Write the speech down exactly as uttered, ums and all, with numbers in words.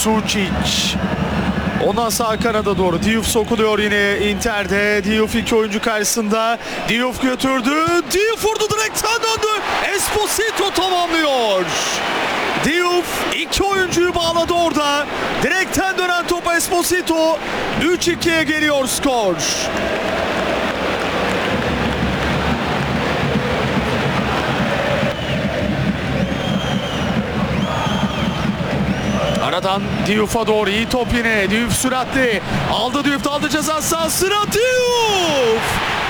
Sučić. Ondan sağ kanada doğru Diouf sokuluyor yine Inter'de. Diouf iki oyuncu karşısında. Diouf götürdü. Diouf vurdu, direkten döndü. Esposito tamamlıyor. Diouf iki oyuncuyu bağladı orada. Direkten dönen top Esposito. üç ikiye geliyor skor. Aradan Diouf'a doğru iyi top yine. Diouf süratli. Aldı Diouf, aldı ceza sahasına. Diouf!